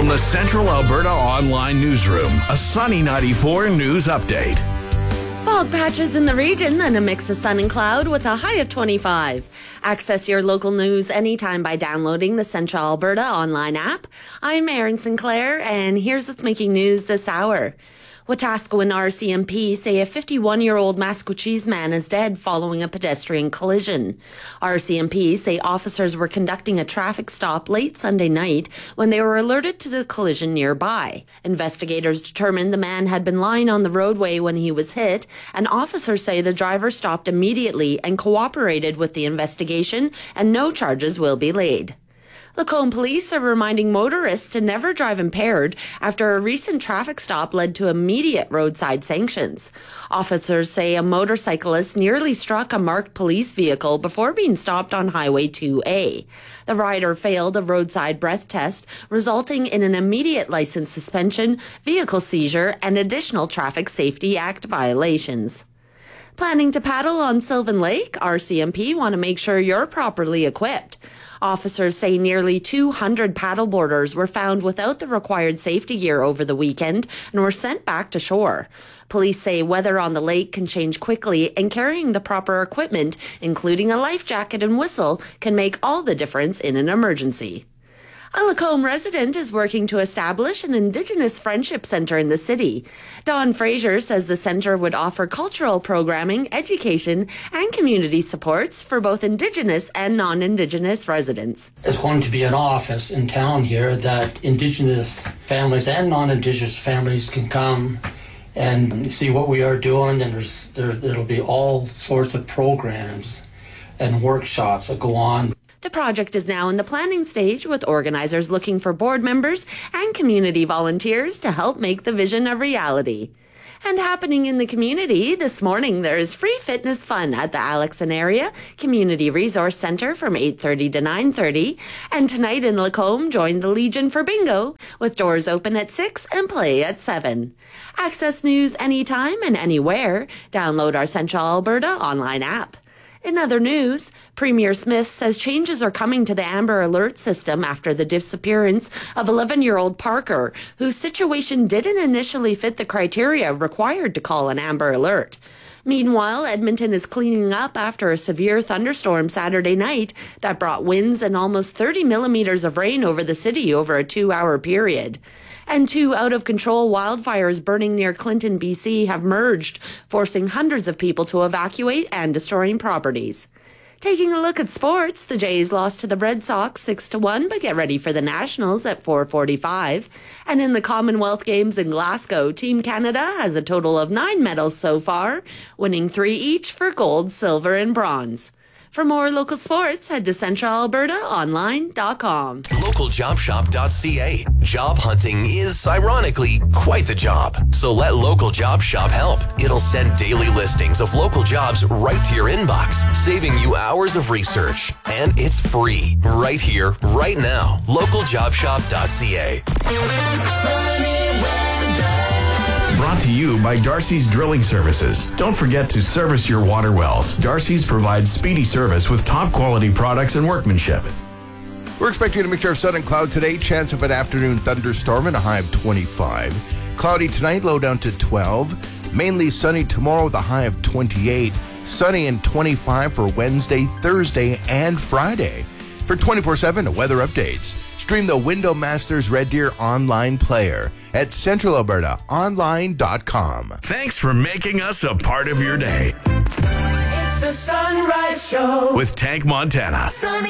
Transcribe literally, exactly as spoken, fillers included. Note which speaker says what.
Speaker 1: From the Central Alberta Online Newsroom, a Sunny ninety-four news update.
Speaker 2: Fog patches in the region, then a mix of sun and cloud with a high of twenty-five. Access your local news anytime by downloading the Central Alberta Online app. I'm Erin Sinclair, and here's what's making news this hour. Wetaskiwin R C M P say a fifty-one-year-old Maskwacis man is dead following a pedestrian collision. R C M P say officers were conducting a traffic stop late Sunday night when they were alerted to the collision nearby. Investigators determined the man had been lying on the roadway when he was hit, and officers say the driver stopped immediately and cooperated with the investigation, and no charges will be laid. Lacombe police are reminding motorists to never drive impaired after a recent traffic stop led to immediate roadside sanctions. Officers say a motorcyclist nearly struck a marked police vehicle before being stopped on Highway two A. The rider failed a roadside breath test, resulting in an immediate license suspension, vehicle seizure, and additional Traffic Safety Act violations. Planning to paddle on Sylvan Lake? R C M P want to make sure you're properly equipped. Officers say nearly two hundred paddleboarders were found without the required safety gear over the weekend and were sent back to shore. Police say weather on the lake can change quickly, and carrying the proper equipment, including a life jacket and whistle, can make all the difference in an emergency. A Lacombe resident is working to establish an Indigenous Friendship Centre in the city. Dawn Fraser says the centre would offer cultural programming, education, and community supports for both Indigenous and non-Indigenous residents.
Speaker 3: There's going to be an office in town here that Indigenous families and non-Indigenous families can come and see what we are doing, and there's, there, there'll be all sorts of programs and workshops that go on.
Speaker 2: The project is now in the planning stage, with organizers looking for board members and community volunteers to help make the vision a reality. And happening in the community, this morning there is free fitness fun at the Alexon Area Community Resource Centre from eight thirty to nine thirty. And tonight in Lacombe, join the Legion for bingo, with doors open at six and play at seven. Access news anytime and anywhere. Download our Central Alberta online app. In other news, Premier Smith says changes are coming to the Amber Alert system after the disappearance of eleven-year-old Parker, whose situation didn't initially fit the criteria required to call an Amber Alert. Meanwhile, Edmonton is cleaning up after a severe thunderstorm Saturday night that brought winds and almost thirty millimeters of rain over the city over a two-hour period. And two out-of-control wildfires burning near Clinton, B C have merged, forcing hundreds of people to evacuate and destroying properties. Taking a look at sports, the Jays lost to the Red Sox six to one, but get ready for the Nationals at four forty-five. And in the Commonwealth Games in Glasgow, Team Canada has a total of nine medals so far, winning three each for gold, silver, and bronze. For more local sports, head to central alberta online dot com.
Speaker 4: local job shop dot c a. Job hunting is, ironically, quite the job. So let Local Job Shop help. It'll send daily listings of local jobs right to your inbox, saving you hours of research. And it's free, right here, right now. local job shop dot c a.
Speaker 1: Brought to you by Darcy's Drilling Services. Don't forget to service your water wells. Darcy's provides speedy service with top quality products and workmanship.
Speaker 5: We're expecting a mixture of sun and cloud today. Chance of an afternoon thunderstorm and a high of twenty-five. Cloudy tonight, low down to twelve. Mainly sunny tomorrow with a high of twenty-eight. Sunny and twenty-five for Wednesday, Thursday, and Friday. For twenty-four seven weather updates, stream the Window Masters Red Deer online player at central alberta online dot com.
Speaker 1: Thanks for making us a part of your day.
Speaker 6: It's the Sunrise Show
Speaker 1: With Tank Montana.
Speaker 6: Sunny